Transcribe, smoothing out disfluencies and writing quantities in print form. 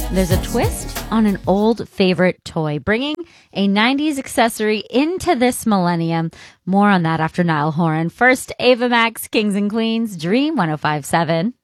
There's a twist on an old favorite toy, bringing a 90s accessory into this millennium. More on that after Niall Horan. First, Ava Max, Kings and Queens, Dream 105.7.